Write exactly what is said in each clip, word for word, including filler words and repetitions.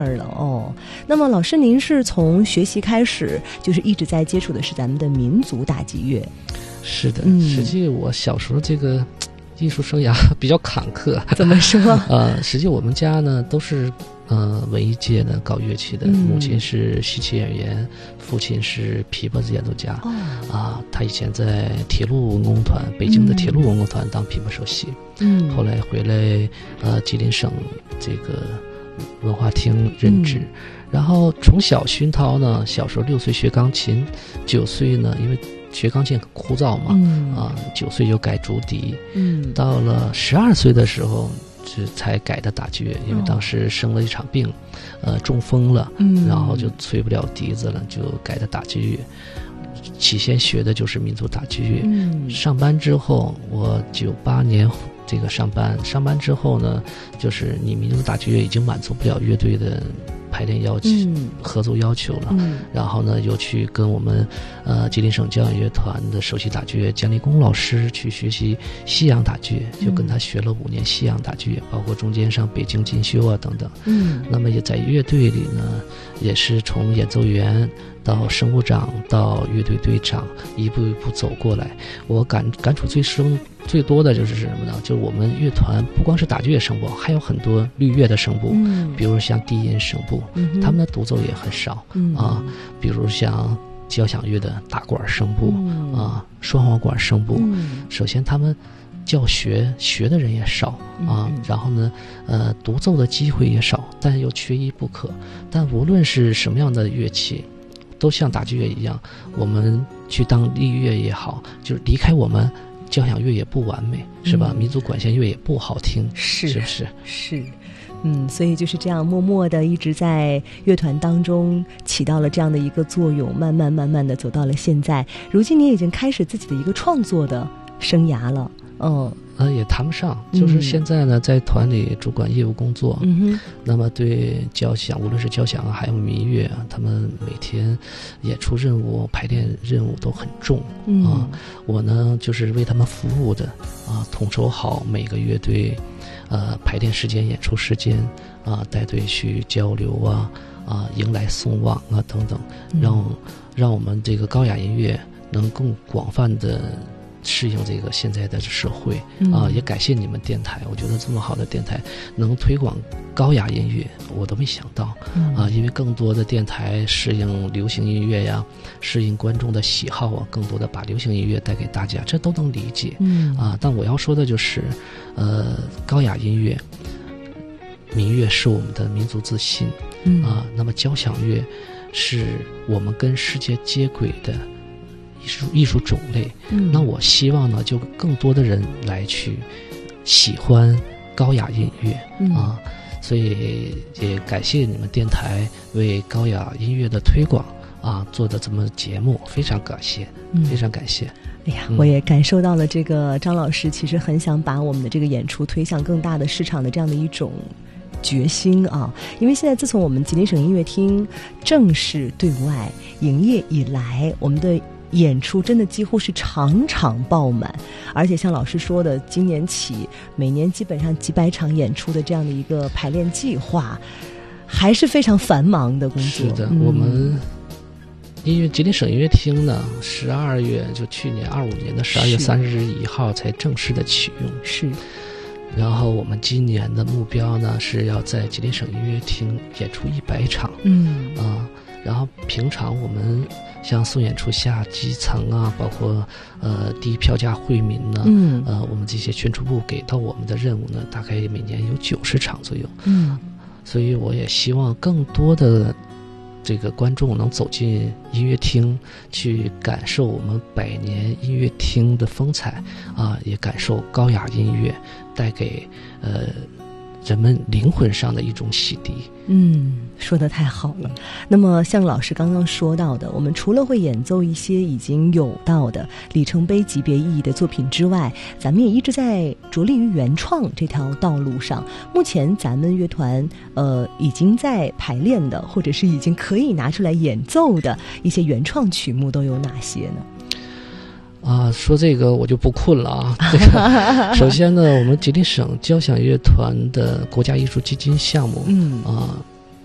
了哦。那么老师您是从学习开始就是一直在接触的是咱们的民族打击乐？ 是的，实际我小时候这个艺术生涯比较坎坷。 怎么说？ 呃，实际我们家呢都是呃文艺界的搞乐器的， 嗯、 母亲是戏曲演员，父亲是琵琶演奏家。 哦、 啊，他以前在铁路文工团，北京的铁路文工团当琵琶首席，嗯，后来回来呃吉林省这个文化厅任职。嗯，然后从小熏陶呢，小时候六岁学钢琴，九岁呢，因为学钢琴很枯燥嘛，嗯、啊，九岁就改竹笛，嗯，到了十二岁的时候，这才改的打击乐，因为当时生了一场病，呃，中风了，嗯，然后就吹不了笛子了，就改的打击乐。起先学的就是民族打击乐，嗯，上班之后，我九八年这个上班，上班之后呢，就是你民族打击乐已经满足不了乐队的排练要求、嗯、合奏要求了、嗯、然后呢又去跟我们呃吉林省交响乐团的首席打击乐姜立功老师去学习西洋打击乐，就跟他学了五年西洋打击乐，包括中间上北京进修啊等等。嗯，那么也在乐队里呢，也是从演奏员到声部长到乐队队长一步一步走过来。我感感触最深最多的就是什么呢？就是我们乐团不光是打击乐声部，还有很多律乐的声部，嗯，比如像低音声部，嗯，他们的独奏也很少，嗯啊，比如像交响乐的打管声部，嗯、啊，双簧管声部，嗯，首先他们教学学的人也少啊，嗯，然后呢，呃，独奏的机会也少，但又缺一不可。但无论是什么样的乐器，都像打击乐一样，我们去当律乐也好，就是离开我们交响乐也不完美，是吧？嗯、民族管弦乐也不好听， 是是不是？ 是，嗯，所以就是这样默默的一直在乐团当中起到了这样的一个作用，慢慢慢慢的走到了现在。如今你已经开始自己的一个创作的生涯了，嗯。 呃，也谈不上，就是现在呢，在团里主管业务工作，嗯哼，那么对交响，无论是交响啊，还有民乐啊，他们每天演出任务、排练任务都很重，嗯、啊。我呢，就是为他们服务的啊，统筹好每个乐队，呃，排练时间、演出时间啊，带队去交流啊，啊，迎来送往啊等等，让、嗯、让我们这个高雅音乐能更广泛的适应这个现在的社会啊，也感谢你们电台，我觉得这么好的电台能推广高雅音乐，我都没想到、嗯、啊，因为更多的电台适应流行音乐呀，适应观众的喜好啊，更多的把流行音乐带给大家，这都能理解，嗯啊，但我要说的就是，呃，高雅音乐、民乐是我们的民族自信，嗯啊，那么交响乐是我们跟世界接轨的艺术艺术种类，嗯，那我希望呢，就更多的人来去喜欢高雅音乐、嗯、啊，所以也感谢你们电台为高雅音乐的推广啊做的这么节目，非常感谢，嗯、非常感谢。 哎呀，我也感受到了这个张老师其实很想把我们的这个演出推向更大的市场的这样的一种决心啊！因为现在自从我们吉林省音乐厅正式对外营业以来，我们的演出真的几乎是场场爆满，而且像老师说的，今年起每年基本上几百场演出的这样的一个排练计划，还是非常繁忙的工作。 是的，嗯、我们音乐吉林省音乐厅呢，十二月就去年二五年的十二月三十日一号才正式的启用。 是。 然后我们今年的目标呢，是要在吉林省音乐厅演出一百场。嗯啊。然后平常我们像送演出下基层啊，包括呃低票价惠民呢，嗯，呃我们这些宣传部给到我们的任务呢，大概每年有九十场左右，嗯，所以我也希望更多的这个观众能走进音乐厅，去感受我们百年音乐厅的风采啊，也感受高雅音乐带给呃人们灵魂上的一种洗涤。 嗯，说得太好了。那么像老师刚刚说到的，我们除了会演奏一些已经有到的里程碑级别意义的作品之外，咱们也一直在着力于原创这条道路上。目前咱们乐团呃已经在排练的，或者是已经可以拿出来演奏的一些原创曲目都有哪些呢？ 啊，说这个我就不困了啊。这个首先呢，我们吉林省交响乐团的国家艺术基金项目，嗯啊，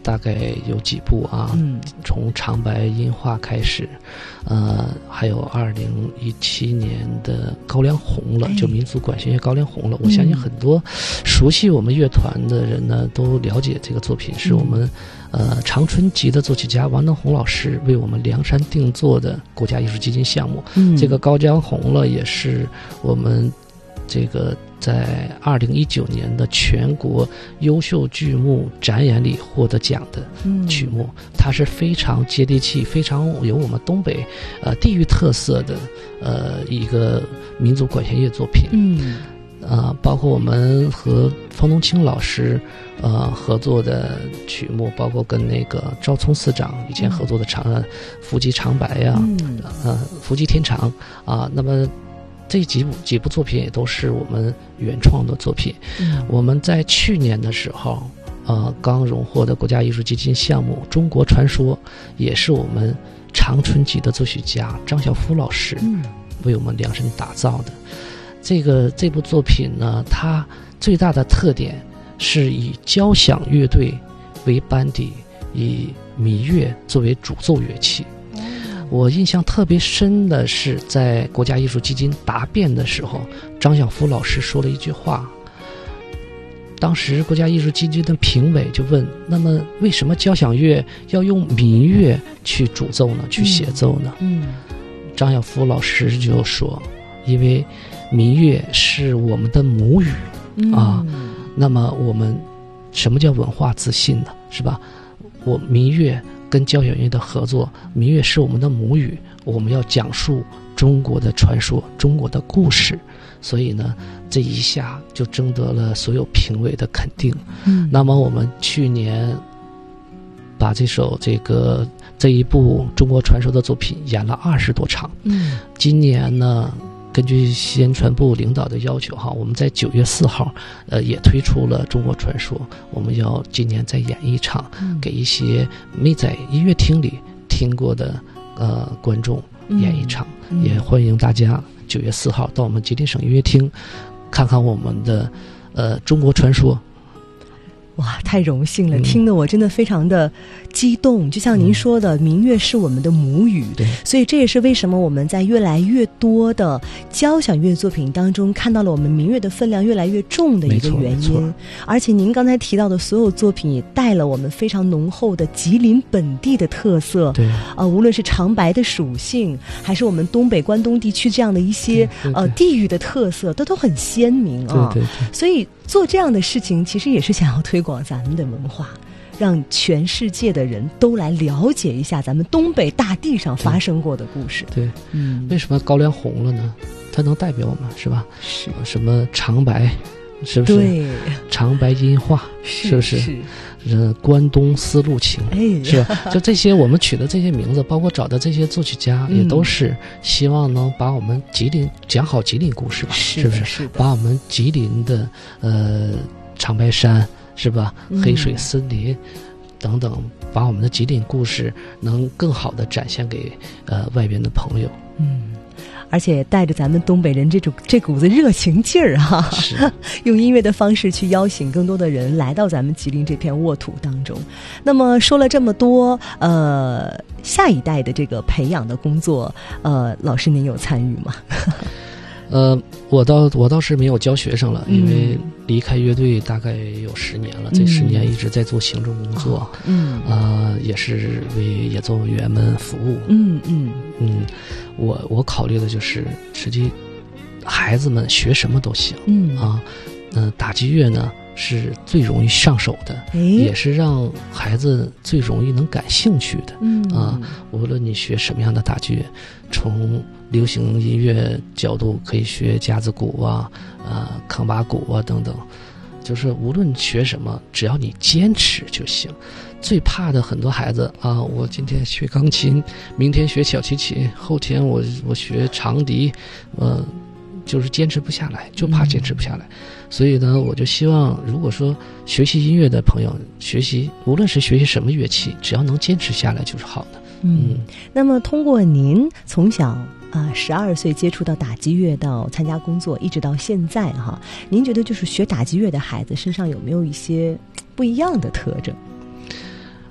大概有几部啊，嗯，从长白音画开始，呃，还有二零一七年的高粱红了，就民族管弦乐高粱红了。我相信很多熟悉我们乐团的人呢，都了解这个作品，是我们呃长春籍的作曲家王登宏老师为我们凉山定做的国家艺术基金项目。嗯，这个高粱红了也是我们这个在二零一九年的全国优秀剧目展演里获得奖的曲目，嗯，它是非常接地气、非常有我们东北呃地域特色的呃一个民族管弦乐作品。嗯，呃，包括我们和方东青老师呃合作的曲目，包括跟那个赵聪司长以前合作的长呃伏击长白呀，嗯，呃伏击天长啊，那么。这几部几部作品也都是我们原创的作品。嗯，我们在去年的时候，呃，刚荣获的国家艺术基金项目《中国传说》，也是我们长春籍的作曲家张晓夫老师为我们量身打造的。这个这部作品呢，它最大的特点是以交响乐队为班底，以民乐作为主奏乐器。我印象特别深的是，在国家艺术基金答辩的时候，张晓夫老师说了一句话。当时国家艺术基金的评委就问：那么为什么交响乐要用民乐去主奏呢？去协奏呢？嗯，张晓夫老师就说：因为民乐是我们的母语，嗯，啊，那么我们什么叫文化自信呢？是吧？我民乐跟交响乐的合作，民乐是我们的母语，我们要讲述中国的传说，中国的故事，所以呢，这一下就争得了所有评委的肯定。嗯，那么我们去年把这首这个这一部中国传说的作品演了二十多场。嗯，今年呢，根据宣传部领导的要求哈，我们在九月四号，呃，也推出了《中国传说》，我们要今年再演一场，嗯，给一些没在音乐厅里听过的呃观众演一场，嗯嗯，也欢迎大家九月四号到我们吉林省音乐厅看看我们的呃《中国传说》。 哇，太荣幸了，嗯，听得我真的非常的激动。就像您说的，嗯，民乐是我们的母语，对，所以这也是为什么我们在越来越多的交响乐作品当中看到了我们民乐的分量越来越重的一个原因。而且您刚才提到的所有作品也带了我们非常浓厚的吉林本地的特色，对，呃，无论是长白的属性，还是我们东北关东地区这样的一些对对对呃地域的特色，都都很鲜明啊。对对对，所以做这样的事情，其实也是想要推广咱们的文化，让全世界的人都来了解一下咱们东北大地上发生过的故事。对， 嗯，为什么高粱红了呢？它能代表我们，是吧？是什么长白，是不是？对，长白音画，是不是？是。呃，关东丝路情，哎，是吧？就这些，我们取的这些名字，包括找的这些作曲家，嗯，也都是希望能把我们吉林讲好吉林故事吧，是, 是不是？是把我们吉林的呃长白山，是吧？嗯，黑水森林等等，把我们的吉林故事能更好的展现给呃外边的朋友。 嗯。而且带着咱们东北人这种这股子热情劲儿哈，用音乐的方式去邀请更多的人来到咱们吉林这片沃土当中。那么说了这么多，呃，下一代的这个培养的工作，呃，老师您有参与吗？ 呃，我倒我倒是没有教学生了，因为离开乐队大概有十年了，嗯，这十年一直在做行政工作，嗯，呃，也是为演奏员们服务，嗯嗯嗯，我我考虑的就是，实际孩子们学什么都行，嗯啊，嗯、呃，打击乐呢是最容易上手的，也是让孩子最容易能感兴趣的，嗯啊，无论你学什么样的打击乐，从流行音乐角度可以学架子鼓啊，呃，康巴鼓啊等等，就是无论学什么，只要你坚持就行。最怕的很多孩子啊，我今天学钢琴，明天学小提琴，后天我我学长笛，呃，就是坚持不下来，就怕坚持不下来。嗯，所以呢，我就希望，如果说学习音乐的朋友，学习无论是学习什么乐器，只要能坚持下来就是好的。 嗯，嗯那么通过您从小。啊，十二岁接触到打击乐，到参加工作，一直到现在哈，您觉得就是学打击乐的孩子身上有没有一些不一样的特征？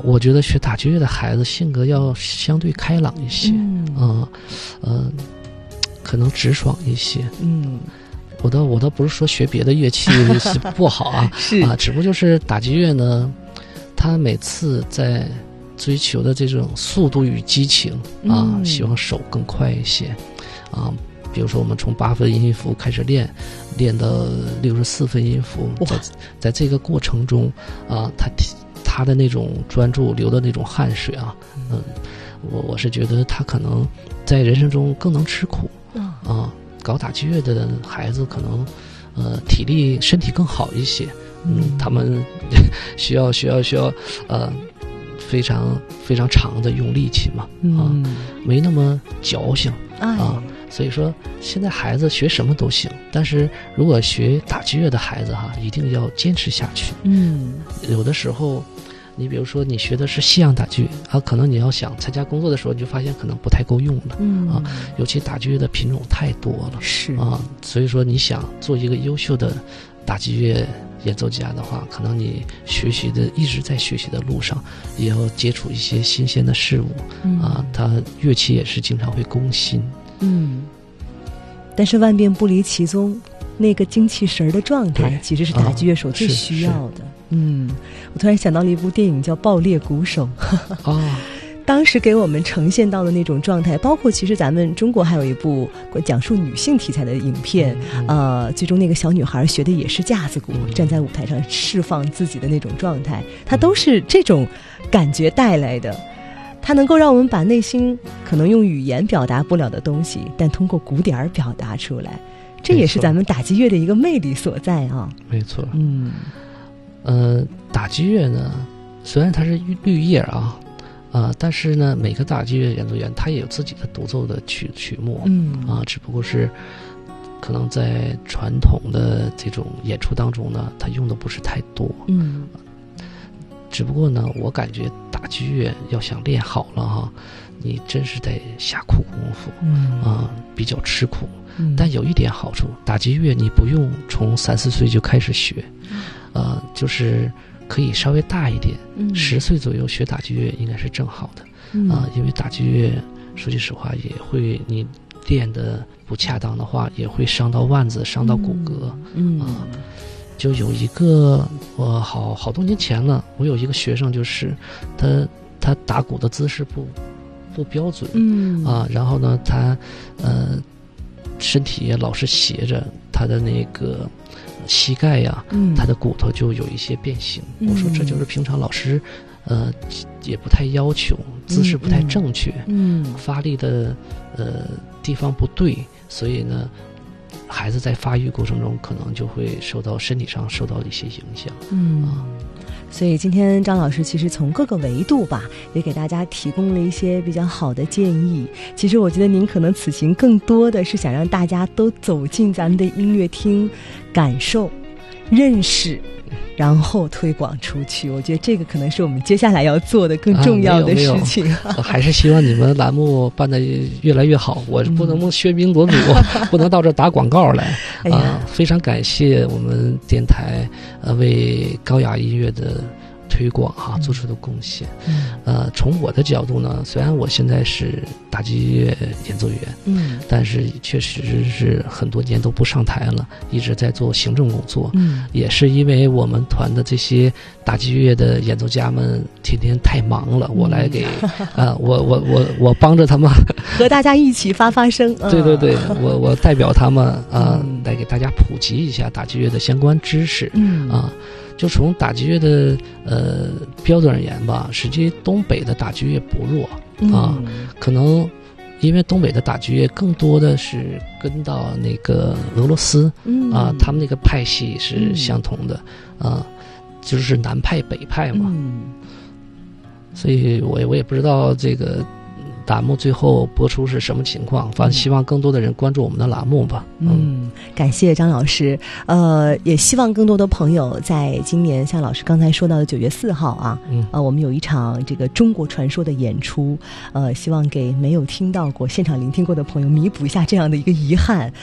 我觉得学打击乐的孩子性格要相对开朗一些，嗯呃呃，可能直爽一些， 嗯。 我倒我倒不是说学别的乐器是不好啊， 是啊，只不过就是打击乐呢，他每次在追求的这种速度与激情啊，嗯、希望手更快一些啊。比如说，我们从八分音符开始练，练到六十四分音符，在在这个过程中啊，他他的那种专注流的那种汗水啊，嗯，我我是觉得他可能在人生中更能吃苦啊。搞打击乐的孩子可能，呃，体力身体更好一些，嗯，他们需要需要需要呃非常非常长的用力气嘛，啊，没那么矫情啊，所以说现在孩子学什么都行，但是如果学打击乐的孩子哈，一定要坚持下去，嗯，有的时候。你比如说，你学的是西洋打击乐啊，可能你要想参加工作的时候，你就发现可能不太够用了，嗯啊，尤其打击乐的品种太多了， 是啊，所以说你想做一个优秀的打击乐演奏家的话，可能你学习的一直在学习的路上，也要接触一些新鲜的事物，嗯、啊，它乐器也是经常会更新， 嗯，但是万变不离其宗，那个精气神儿的状态，其实是打击乐手最需要的。嗯，我突然想到了一部电影叫《爆裂鼓手》 哦， 当时给我们呈现到的那种状态，包括其实咱们中国还有一部讲述女性题材的影片，嗯、呃，最终那个小女孩学的也是架子鼓，嗯、站在舞台上释放自己的那种状态，它都是这种感觉带来的。它能够让我们把内心可能用语言表达不了的东西，但通过鼓点表达出来，这也是咱们打击乐的一个魅力所在啊。 没错， 嗯。 呃，打击乐呢，虽然它是绿叶啊，啊、呃，但是呢，每个打击乐演奏员他也有自己的独奏的曲曲目，嗯啊，只不过是可能在传统的这种演出当中呢，他用的不是太多，嗯，只不过呢，我感觉打击乐要想练好了哈，你真是得下苦功夫，嗯啊，比较吃苦，嗯、但有一点好处，打击乐你不用从三四岁就开始学。呃，就是可以稍微大一点，十、嗯、岁左右学打击乐应该是正好的，啊、嗯呃，因为打击乐说句实话也会你练的不恰当的话，也会伤到腕子，伤到骨骼，嗯啊、呃，就有一个我好好多年前了，我有一个学生就是他他打鼓的姿势不不标准，嗯啊，然后呢他呃身体也老是斜着，他的那个。膝盖呀、啊，嗯，他的骨头就有一些变形。嗯、我说这就是平常老师，呃，也不太要求，姿势不太正确，嗯，嗯发力的呃地方不对，所以呢，孩子在发育过程中可能就会受到身体上受到一些影响，嗯啊。 所以今天张老师其实从各个维度吧，也给大家提供了一些比较好的建议。其实我觉得您可能此行更多的是想让大家都走进咱们的音乐厅，感受、认识，然后推广出去。我觉得这个可能是我们接下来要做的更重要的事情。 啊、我还是希望你们栏目办得越来越好。我不能喧宾夺主，嗯、不能到这打广告来。哎呀、呃，非常感谢我们电台呃为高雅音乐的推广哈、啊、做出的贡献。嗯、呃，从我的角度呢，虽然我现在是打击乐演奏员，嗯，但是确实是很多年都不上台了，一直在做行政工作。嗯，也是因为我们团的这些打击乐的演奏家们天天太忙了，嗯、我来给啊、呃，我我我我帮着他们和大家一起发发声。 对对对，我我代表他们啊、呃嗯、来给大家普及一下打击乐的相关知识。嗯啊。就从打击乐的呃标准而言吧，实际东北的打击乐不弱啊，嗯、可能因为东北的打击乐更多的是跟到那个俄罗斯、嗯、啊，他们那个派系是相同的、嗯、啊，就是南派北派嘛，嗯、所以我我也不知道这个栏目最后播出是什么情况，反正希望更多的人关注我们的栏目吧。 嗯，嗯感谢张老师。呃，也希望更多的朋友在今年像老师刚才说到的九月四号啊，嗯，呃，我们有一场这个中国传说的演出，呃，希望给没有听到过、现场聆听过的朋友弥补一下这样的一个遗憾。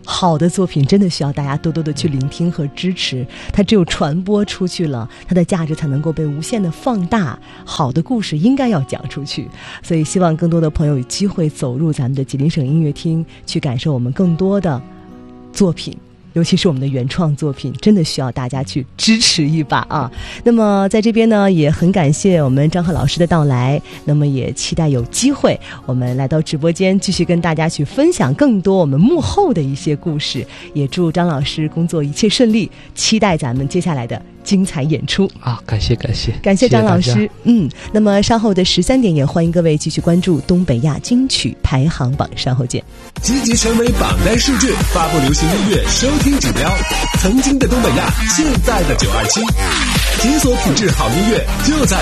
好的作品真的需要大家多多的去聆听和支持，它只有传播出去了，它的价值才能够被无限的放大。好的故事应该要讲出去，所以希望更多的朋友有机会走入咱们的吉林省音乐厅，去感受我们更多的作品，尤其是我们的原创作品，真的需要大家去支持一把啊！那么在这边呢，也很感谢我们张赫老师的到来，那么也期待有机会我们来到直播间，继续跟大家去分享更多我们幕后的一些故事。也祝张老师工作一切顺利，期待咱们接下来的精彩演出啊！感谢感谢感谢张老师。嗯，那么稍后的十三点也欢迎各位继续关注东北亚金曲排行榜，稍后见。 积极成为榜单数据，发布流行音乐收听指标。曾经的东北亚，现在的九二七，解锁品质好音乐就在